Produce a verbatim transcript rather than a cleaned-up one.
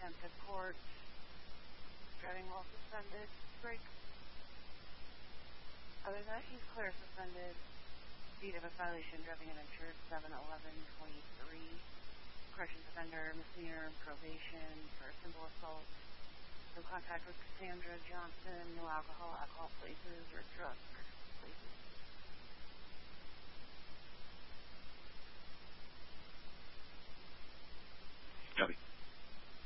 contempt of court, driving while suspended, break. Other than that, he's clear suspended. Speed of a violation, driving uninsured, seven eleven twenty-three. Corrections offender, misdemeanor, probation for simple assault. No contact with Cassandra Johnson, no alcohol, alcohol places, or drug places.